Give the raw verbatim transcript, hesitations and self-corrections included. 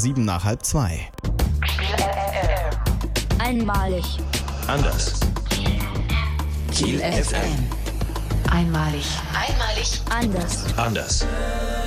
sieben nach halb zwei. Einmalig. Anders. Kiel F M. Einmalig. Einmalig. Anders. Anders.